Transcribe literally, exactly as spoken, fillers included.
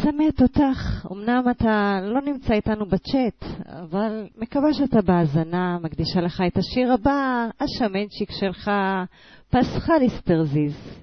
צמאת אותך, אמנם אתה לא נמצא איתנו בצ'אט, אבל מקווה שאתה בהאזנה, מקדישה לך את השיר הבא, השמנצ'יק שלך, פסחליסטרזיז.